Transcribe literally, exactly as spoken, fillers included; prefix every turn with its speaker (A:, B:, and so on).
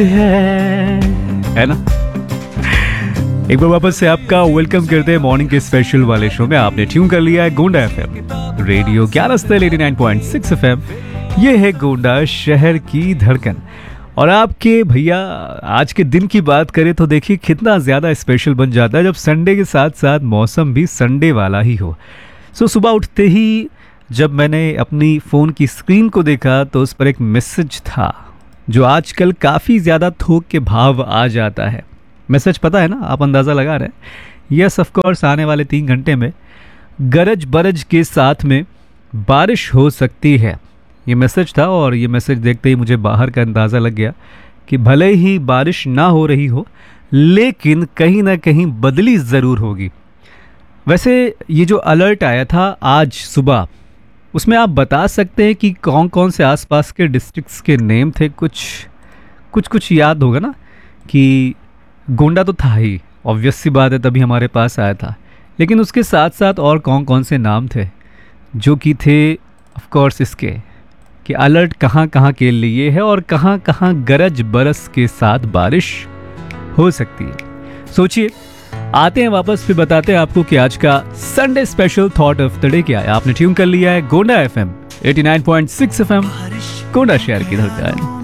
A: है है ना। एक बार वापस से आपका वेलकम करते हैं मॉर्निंग के स्पेशल वाले शो में। आपने ट्यून कर लिया है गोंडा एफएम रेडियो ग्यारह eighty nine point six FM. ये है गोंडा शहर की धड़कन। और आपके भैया आज के दिन की बात करें तो देखिए कितना ज़्यादा स्पेशल बन जाता है जब संडे के साथ साथ मौसम भी संडे वाला ही हो। सो सुबह उठते ही जब मैंने अपनी फ़ोन की स्क्रीन को देखा तो उस पर एक मैसेज था जो आजकल काफ़ी ज़्यादा थोक के भाव आ जाता है। मैसेज पता है ना, आप अंदाज़ा लगा रहे हैं। यस ऑफ कोर्स, आने वाले तीन घंटे में गरज बरज के साथ में बारिश हो सकती है, ये मैसेज था। और ये मैसेज देखते ही मुझे बाहर का अंदाज़ा लग गया कि भले ही बारिश ना हो रही हो लेकिन कहीं ना कहीं बदली ज़रूर होगी। वैसे ये जो अलर्ट आया था आज सुबह, उसमें आप बता सकते हैं कि कौन कौन से आसपास के डिस्ट्रिक्ट्स के नेम थे? कुछ कुछ कुछ याद होगा ना कि गोंडा तो था ही, ऑब्वियस सी बात है, तभी हमारे पास आया था। लेकिन उसके साथ साथ और कौन कौन से नाम थे जो कि थे ऑफ कोर्स इसके कि अलर्ट कहाँ कहाँ के लिए है और कहाँ कहाँ गरज बरस के साथ बारिश हो सकती है। सोचिए, आते हैं वापस, फिर बताते हैं आपको कि आज का Sunday special thought of the day क्या है। आपने ट्यून कर लिया है Gonda FM eighty nine point six FM, Gonda शहर की धड़कन।